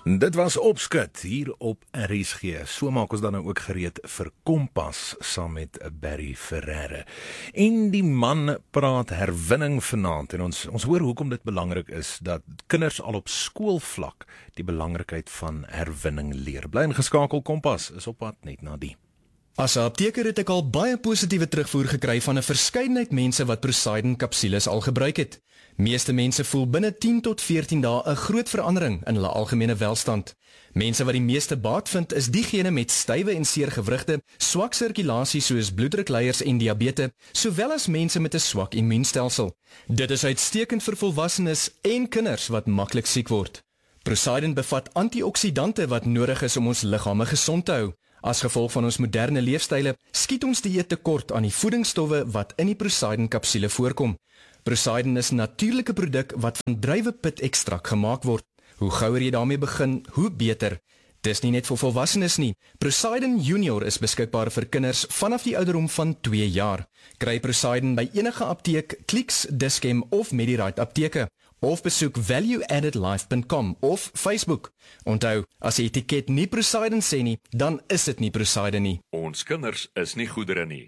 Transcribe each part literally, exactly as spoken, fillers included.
Dit was Opskut hier op R S G. So maak ons dan nou ook gereed vir Kompas saam met Barry Ferreira. En die man praat herwinning vanaand en ons ons hoor hoekom dit belangrik is dat kinders al op skoolvlak die belangrikheid van herwinning leer. Bly ingeskakel, Kompas is op pad net na die. As 'n apteker het ek al baie positiewe terugvoer gekry van 'n verskeidenheid mense wat Poseidon kapsules al gebruik het. Meeste mense voel binne tien tot veertien dae 'n groot verandering in hulle algemene welstand. Mense wat die meeste baat vind is diegene met stywe en seer gewrigte, swak sirkulasie soos bloeddrukleiers en diabetes, sowel as mense met 'n swak immuunstelsel. Dit is uitstekend vir volwassenes en kinders wat maklik siek word. Poseidon bevat antioksidante wat nodig is om ons liggame gesond te hou. As gevolg van ons moderne leefstyle skiet ons dieet tekort aan die voedingsstowwe wat in die Poseidon kapsule voorkom. Poseidon is 'n natuurlike produk wat van druiwepit-ekstrak gemaak word. Hoe gouer jy daarmee begin, hoe beter. Dis nie net vir volwassenes nie. Poseidon Junior is beskikbaar vir kinders vanaf die ouderdom van twee jaar. Kry Poseidon by enige apteek, Clicks, Dischem of Medirite apteke. Of besoek value added life punt com of Facebook. Onthou, as die etiket nie Poseidon sê nie, dan is dit nie Poseidon nie. Ons kinders is nie goedere nie.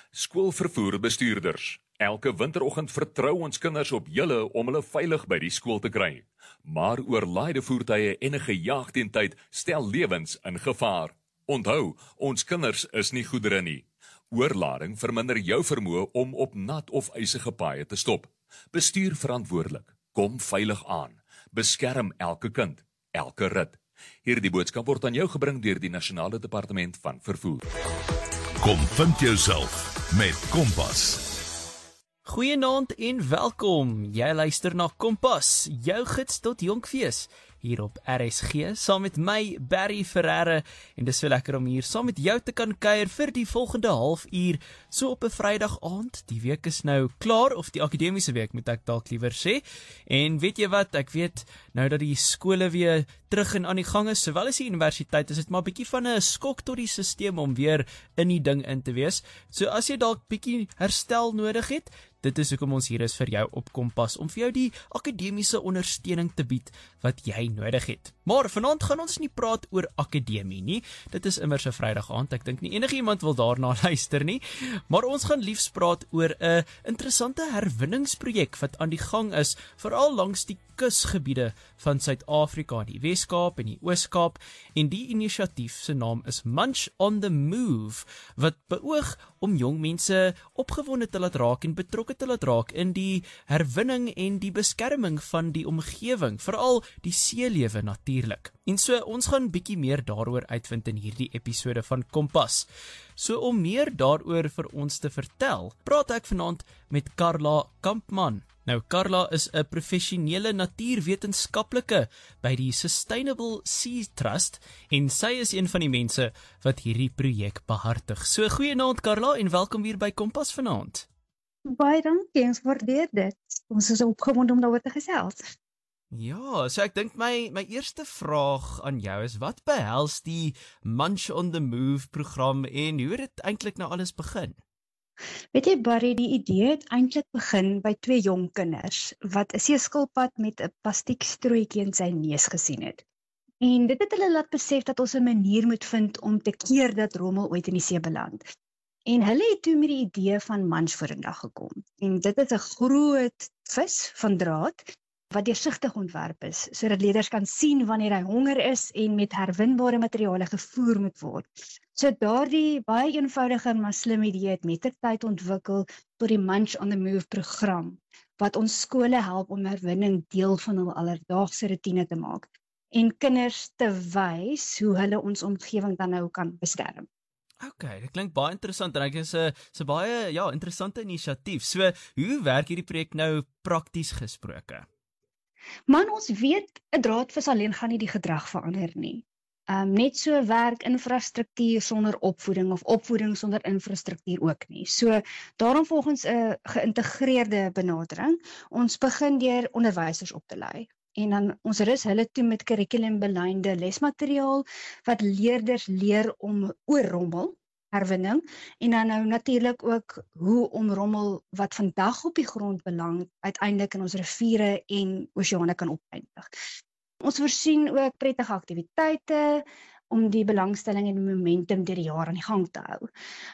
Skoolvervoerbestuurders. Elke winteroggend vertrou ons kinders op julle om hulle veilig by die skool te kry. Maar oorlaaide voertuie en 'n gejaagdheid stel lewens in gevaar. Onthou, ons kinders is nie goedere nie. Oorlading verminder jou vermoë om op nat of ysige paaie te stop. Bestuur verantwoordelik. Kom veilig aan. Beskerm elke kind, elke rit. Hierdie boodskap word aan jou gebring deur die Nasionale Departement van Vervoer. Kom vind jouself met Kompas. Goeienaand en welkom. Jy luister na Kompas, jou gids tot Jonkfees, hier op R S G, saam met my, Barry Ferreira, en dis so lekker om hier saam met jou te kan kuier vir die volgende halfuur, so op 'n Vrydag aand. Die week is nou klaar, of die akademiese week moet ek dalk liewer sê, en weet jy wat, ek weet, nou dat die skole weer terug en aan die gang is, sowel as die universiteit, is dit maar bietjie van 'n skok tot die stelsel om weer in die ding in te wees. So as jy dalk bietjie herstel nodig het, dit is hoekom ons hier is vir jou op Kompas, om vir jou die akademiese ondersteuning te bied wat jy nodig het. Maar vanaand gaan ons nie praat oor akademie nie, dit is immers 'n Vrydag aand, ek dink nie enige iemand wil daarna luister nie, maar ons gaan liefs praat oor 'n interessante herwinningsprojek wat aan die gang is, veral langs die kusgebiede van Suid-Afrika, die Wes-Kaap en die Oos-Kaap, en die inisiatief se naam is Munch on the Move, wat beoog om jong mense opgewonde te laat raak en betrokke te laat raak in die herwinning en die beskerming van die omgewing, veral die seelewe natuurlik. En so, ons gaan bietjie meer daaroor uitvind in hierdie episode van Kompas. So om meer daaroor vir ons te vertel, praat ek vanaand met Carla Kampman. Nou, Carla is 'n professionele natuurwetenskaplike by die Sustainable Sea Trust en sy is een van die mense wat hierdie projek behartig. So, goeienaand Carla en welkom hier by Kompas vanaand. Baie dankie, ons waardeer dit. Ons is opgewonde om daaroor te gesels. Ja, so ek dink my my eerste vraag aan jou is, wat behels die Munch on the Move program en hoe het dit eintlik nou alles begin? Weet jy Barry, die idee het eintlik begin by twee jong kinders wat 'n seeskilpad met 'n plastiekstrooitjie in sy neus gesien het. En dit het hulle laat besef dat ons 'n manier moet vind om te keer dat rommel ooit in die see beland. En hulle het toe met die idee van Munch vorendag gekom. En dit is 'n groot vis van draad wat deursigtig ontwerp is, sodat leerders kan sien wanneer hy honger is en met herwinbare materiale gevoer moet word. So daardie baie eenvoudige maar slim idee het met die tyd ontwikkel tot die Munch on the Move program, wat ons skole help om herwinning deel van hul alledaagse rotine te maak en kinders te wys hoe hulle ons omgewing dan nou kan beskerm. Ok, dit klink baie interessant en ek is 'n so baie ja, interessante inisiatief. So, hoe werk hierdie projek nou prakties gesproke? Man, ons weet 'n draadvis alleen gaan nie die gedrag verander nie. Um, net so werk infrastruktuur sonder opvoeding of opvoeding sonder infrastruktuur ook nie. So daarom volgens 'n geïntegreerde benadering, ons begin deur onderwysers op te lei. En dan ons rus hulle toe met kurrikulumbeleide lesmateriaal wat leerders leer om oor rommel, herwinning, en dan nou natuurlik ook hoe om rommel wat vandag op die grond beland, uiteindelik in ons riviere en oseane kan opeindig. Ons voorsien ook prettige aktiwiteite om die belangstelling en die momentum deur die jaar aan die gang te hou.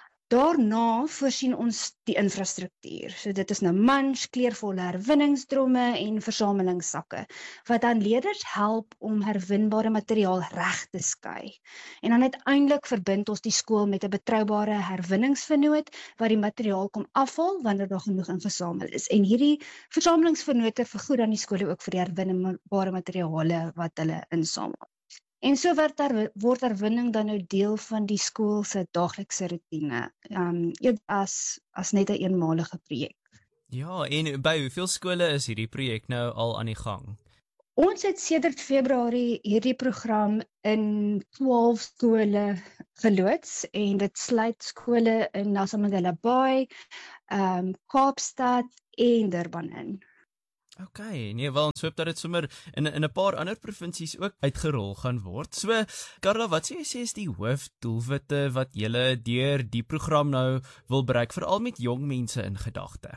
Daarna voorsien ons die infrastruktuur. So dit is nou mans, kleurvolle herwinningsdromme en versamelingssakke, wat dan leerders help om herwinbare materiaal reg te skei. En dan uiteindelik verbind ons die skool met 'n betroubare herwinningsvernoot wat die materiaal kom afhaal wanneer daar genoeg ingesamel is. En hierdie versamelingsvernote vergoed dan die skole ook vir die herwinbare materiale wat hulle insamel. En so word, er, word herwinning dan nou deel van die skool se daaglikse roetine, um, eerder as, as net 'n eenmalige projek. Ja, en by hoeveel skole is hierdie projek nou al aan die gang? Ons het sedert Februarie hierdie program in twaalf skole geloods en dit sluit skole in Nelson Mandela Bay, um, Kaapstad en Durban in. OK, nee, wel ons hoop dat dit sommer in in 'n paar ander provinsies ook uitgerol gaan word. So, Carla, wat sê jy sê is die hoofdoelwitte wat julle deur die program nou wil bereik, veral met jong mense in gedagte?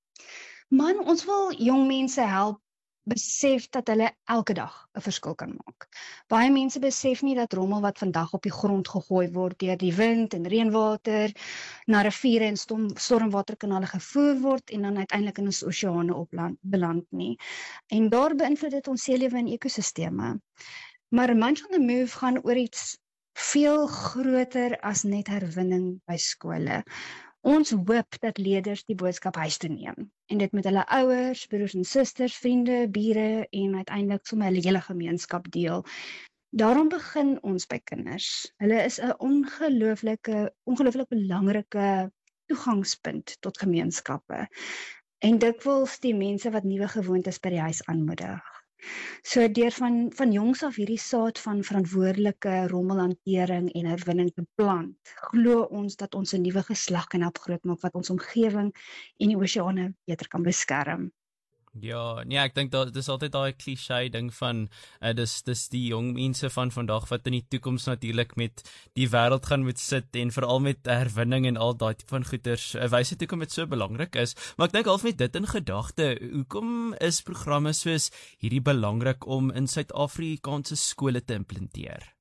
Man, ons wil jong mense help besef dat hulle elke dag 'n verskil kan maak. Baie mense besef nie dat rommel wat vandag op die grond gegooi word deur die wind en reënwater na riviere en storm, stormwaterkanale gevoer word en dan uiteindelik in ons oseane opland beland nie. En daar beïnvloed dit ons seelewe en ekosisteme. Maar Munch on the Move gaan oor iets veel groter as net herwinning by skole. Ons hoop dat leerders die boodskap huis toe neem en dit met hulle ouers, broers en susters, vriende, bure en uiteindelik sommer hulle hele gemeenskap deel. Daarom begin ons by kinders. Hulle is 'n ongelooflike, ongelooflik belangrike toegangspunt tot gemeenskappe en dikwels die mense wat nuwe gewoontes by die huis aanmoedig. So deur van, van jongs af hierdie saad van verantwoordelike rommelhantering en herwinning te plant, glo ons dat ons 'n nuwe geslag kan help grootmaak wat ons omgewing en die oseane beter kan beskerm. Ja, nee, ek dink dat dis altyd daai cliché ding van uh, dis dis die jong mense van vandag wat in die toekoms natuurlik met die wêreld gaan moet sit en veral met herwinning en al daai tipe van goeders, uh, wys dit hoekom dit so belangrik is. Maar ek dink half met dit in gedagte, hoekom is programme soos hierdie belangrik om in Suid-Afrikaanse skole te implementeer?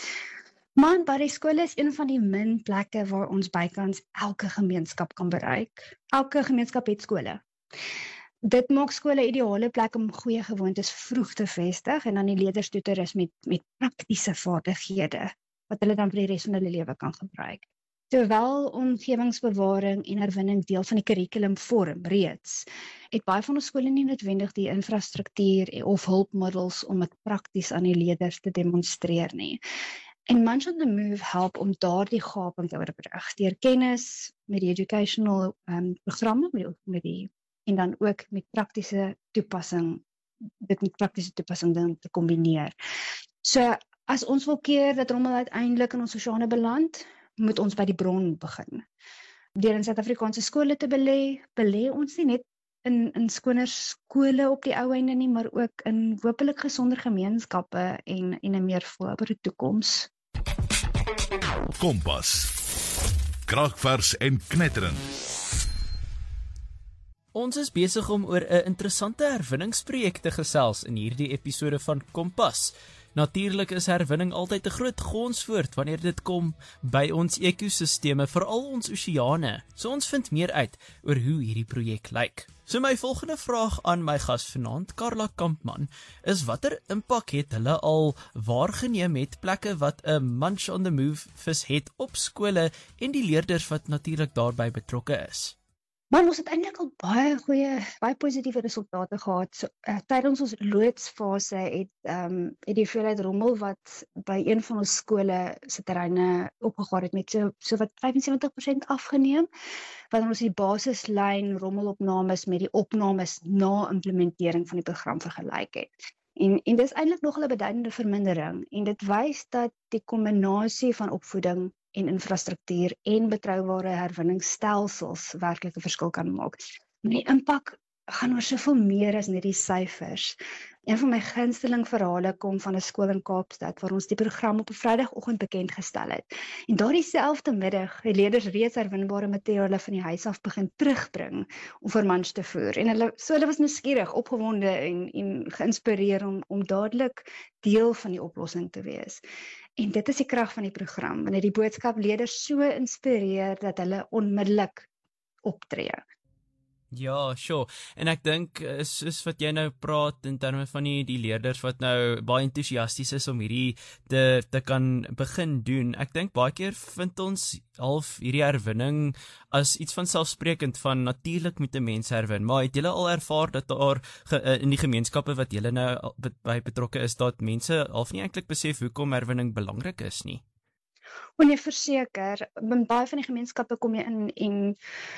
Man, by die skole is een van die min plekke waar ons bykans elke gemeenskap kan bereik. Elke gemeenskap het skole. Dit maak skole 'n ideale plek om goeie gewoontes vroeg te vestig en dan die leerders toe te rus met, met praktiese vaardighede, wat hulle dan vir die res van hulle lewe kan gebruik. Terwyl omgewingsbewaring en herwinning deel van die kurrikulum vorm reeds, het baie van ons skole nie noodwendig die infrastruktuur of hulpmiddels om dit prakties aan die leerders te demonstreer nie. En Munch on the Move help om daardie gaping te oorbrug deur kennis met die educational um, programme, met, met die en dan ook met praktiese toepassing, dit met praktiese toepassing dan te kombineer. So, as ons wil keer dat rommel uiteindelik in ons oseane beland, moet ons by die bron begin. Deur in Suid-Afrikaanse skole te belê, belê ons nie net in, in skoner skole op die ou einde nie, maar ook in hopelik gesonder gemeenskappe en, en 'n meer volhoubare toekoms. Kompas. Kragvers en knetterend. Ons is besig om oor 'n interessante herwinningsprojek te gesels in hierdie episode van Kompas. Natuurlik is herwinning altyd 'n groot gonswoord wanneer dit kom by ons ekosisteme, veral ons oseane. So ons vind meer uit oor hoe hierdie projek lyk. So my volgende vraag aan my gas vanaand, Carla Kampman, is watter impak het hulle al waargeneem met plekke wat 'n Munch on the Move vis het op skole en die leerders wat natuurlik daarbey betrokke is? Maar ons het eintlik al baie goeie, baie positiewe resultate gehad. So, uh, tydens ons loodsfase het, um, het die hoeveelheid rommel wat by een van ons skole se terreine opgegaar het met so, so wat vyfensewentig persent afgeneem, wat ons die basislyn rommelopnames met die opnames na implementering van die program vergelyk het. En, en dit is eintlik nog 'n beduidende vermindering en dit wys dat die kombinasie van opvoeding en infrastruktuur en betroubare herwinningsstelsels werklik 'n verskil kan maak. Die impak gaan oor soveel meer as net die syfers. Een van my gunsteling verhale kom van 'n skool in Kaapstad waar ons die program op 'n Vrydagoggend bekend gestel het. En daardie selfde middag het leerders reeds herwinbare materiale van die huis af begin terugbring om vir mans te voer. En hulle so hulle was nuuskierig, opgewonde en en geïnspireer om om dadelik deel van die oplossing te wees. En dit is die krag van die program, wanneer die boodskap leerders so inspireer dat hulle onmiddellik optree. Ja, sure. En ek dink soos wat jy nou praat in terme van die, die leerders wat nou baie entoesiasties is om hierdie te, te kan begin doen. Ek dink baie keer vind ons half hierdie herwinning as iets van selfsprekend van natuurlik moet 'n mens herwin. Maar het julle al ervaar dat daar ge, in die gemeenskappe wat julle nou by betrokke is, dat mense half nie eintlik besef hoekom herwinning belangrik is nie? O nee, verseker. In baie van die gemeenskappe kom jy in en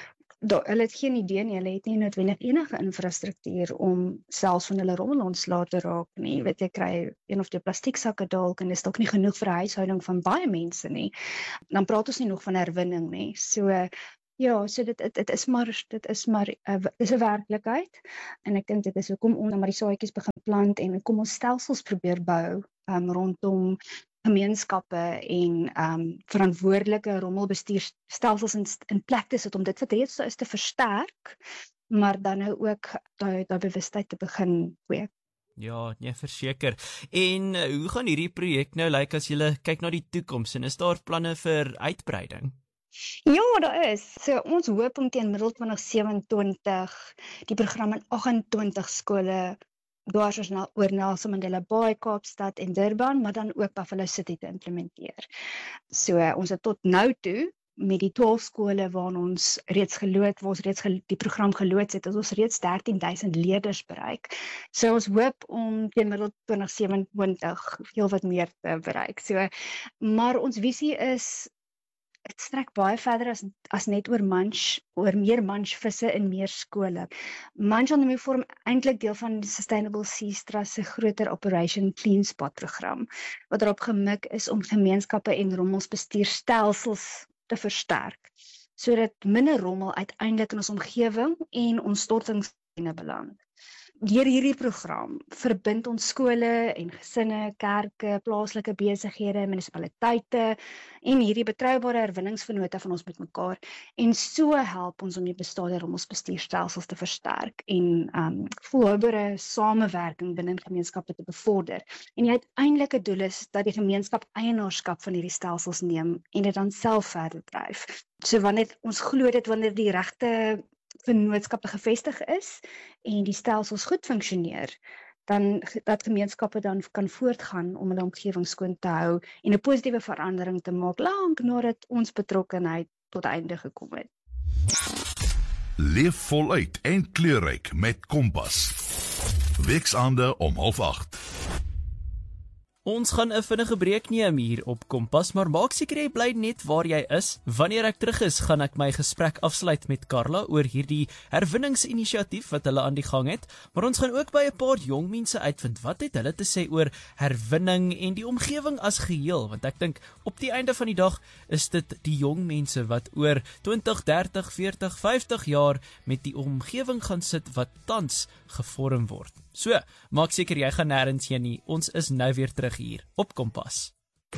Da, hulle het geen idee nie, hulle het nie noodwendig enige infrastruktuur om selfs van hulle rommel ontslae te raak nie. Weet jy, kry een of twee plastieksakke dalk en dis dalk nie genoeg vir 'n huishouding van baie mense nie. Dan praat ons nie nog van herwinning nie. So ja, so dit dit, dit is maar dit is maar uh, is 'n werklikheid en ek dink dit is hoekom ons maar die saadjies begin plant en kom ons stelsels probeer bou um, rondom gemeenskappe en um, verantwoordelike rommelbestuurstelsels in, in plek te sit om dit wat reeds so is te versterk, maar dan nou ook daai daai bewustheid te begin kweek. Ja, nee, verseker. En uh, hoe gaan hierdie projek nou lyk as jy kyk na die toekoms en is daar planne vir uitbreiding? Ja, daar is. So ons hoop om teen middel twintig sewe-en-twintig die program in agt en twintig skole dwars oor Nelson Mandela Bay, Kaapstad en Durban, maar dan ook Buffalo City te implementeer. So ons het tot nou toe met die twaalf skole waar ons reeds gelood, waar ons reeds gel, die program geloods het, het ons reeds dertien duisend leerders bereik. So ons hoop om teen middel twintig sewe-en-twintig heel wat meer te bereik. So, maar ons visie is dit strek baie verder as as net oor munch, oor meer munchvisse in meer skole. Munch on the Move vorm eintlik deel van die Sustainable Seas Trust se groter Operation Clean Spot program, wat daarop gemik is om gemeenskappe en rommelsbestuurstelsels te versterk, sodat minder rommel uiteindelik in ons omgewing en ons stortingsbene beland. Deur hierdie program verbind ons skole en gesinne, kerke, plaaslike besighede, munisipaliteite en hierdie betroubare herwinningsvennote van ons met mekaar en so help ons om die bestaande rommelsbestuurstelsels te versterk en um, volhoubare samewerking binne gemeenskappe te bevorder. En die uiteindelike doel is dat die gemeenskap eienaarskap van hierdie stelsels neem en dit dan self verder dryf. So wanneer ons glo dit wanneer die regte vennootskappe gevestig is en die stelsels goed funksioneer, dan dat gemeenskappe dan kan voortgaan om hulle omgewing skoon te hou en 'n positiewe verandering te maak lank nadat ons betrokkenheid tot einde gekom het. Leef voluit en kleurryk met Kompas. Weksaande om half agt. Ons gaan 'n vinnige breek neem hier op Kompas, maar maak seker jy bly net waar jy is. Wanneer ek terug is, gaan ek my gesprek afsluit met Carla oor hierdie herwinningsinisiatief wat hulle aan die gang het, maar ons gaan ook by 'n paar jong mense uitvind wat het hulle te sê oor herwinning en die omgewing as geheel, want ek dink op die einde van die dag is dit die jong mense wat oor twintig, dertig, veertig, vyftig jaar met die omgewing gaan sit wat tans gevorm word. So, maak seker jy gaan nêrens heen nie. Ons is nou weer terug hier op Kompas.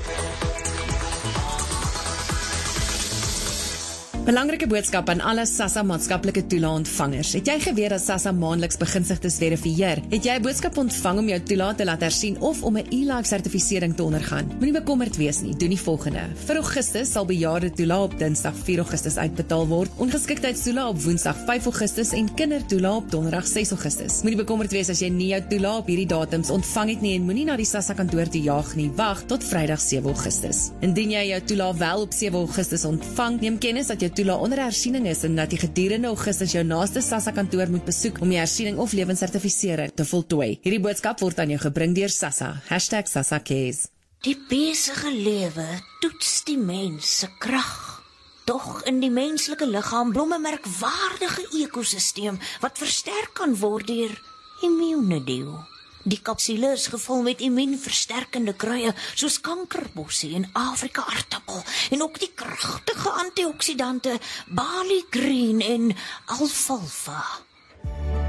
Belangrike boodskap aan alle SASSA maatskaplike toelaat ontvangers. Het jy geweet dat SASSA maandeliks beginsigtes verifieer? Het jy 'n boodskap ontvang om jou toelaat te laat hersien of om 'n e-life sertifisering te ondergaan? Moenie bekommerd wees nie, doen die volgende. Vir Augustus sal bejaarde toelaat op Dinsdag vier Augustus uitbetaal word, ongeskiktheidstoelaat op Woensdag vyf Augustus en kindertoelaat op Donderdag ses Augustus. Moenie bekommerd wees as jy nie jou toelaat op hierdie datums ontvang het nie en moenie na die SASSA kantoor toe jaag nie. Wag tot Vrydag sewe Augustus. Indien jy jou toelaat wel op sewe Augustus ontvang, neem kennis dat jou toelaat onder hersiening is en dat jy gedurende Augustus jou naaste SASSA kantoor moet besoek om die hersiening of lewenssertifisering te voltooi. Hierdie boodskap word aan jou gebring deur SASSA. Hashtag SASSA Cares. Die besige lewe toets die mens se krag. Tog in die menslike liggaam blom 'n merkwaardige ekosisteem wat versterk kan word deur immuunedeel. Die kapsule is gevul met immuunversterkende kruie soos kankerbossie en Afrika aartappel en ook die kragtige antioksidante Bali Green en alfalfa.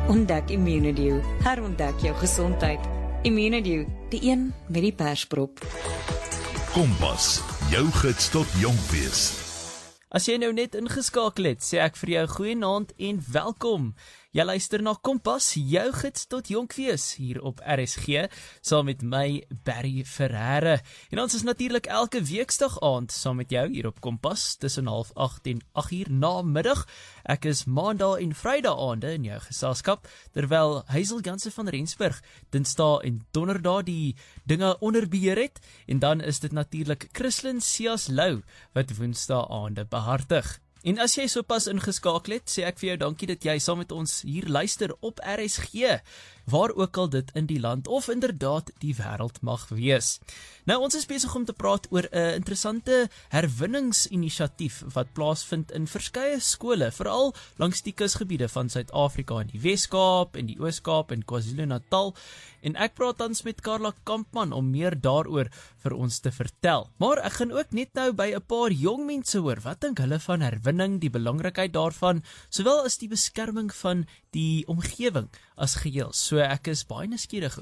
Ontdek Immunedio. Herontdek jou gesondheid. Immunedio, die een met die persprop. Kompas, jou gids tot jonk wees. As jy nou net ingeskakel het, sê ek vir jou goeienaand en welkom. Jy luister na Kompas, jou gids tot jonk wees, hier op R S G, saam met my, Barry Ferreira. En ons is natuurlik elke weeksdag aand saam met jou hier op Kompas, tussen half agt en agt uur namiddag. Ek is maandag en vrydag aande in jou geselskap, terwyl Hazel Jansen van Rensburg dinsdae en donderdae die dinge onder beheer het, en dan is dit natuurlik Christlyn Sias Lou, wat woensdae aande behartig. En as jy sopas ingeskakel het, sê ek vir jou dankie dat jy saam met ons hier luister op R S G, waar ook al dit in die land of inderdaad die wêreld mag wees. Nou, ons is besig om te praat oor 'n interessante herwinningsinisiatief wat plaasvind in verskeie skole, veral langs die kusgebiede van Suid-Afrika in die Wes-Kaap, in die Oos-Kaap en KwaZulu-Natal. En ek praat tans met Karla Kampman om meer daaroor vir ons te vertel. Maar ek gaan ook net nou by 'n paar jong mense hoor, wat dink hulle van herwinning, die belangrikheid daarvan, sowel as die beskerming van die omgewing as geheel. So ek is baie nuuskierig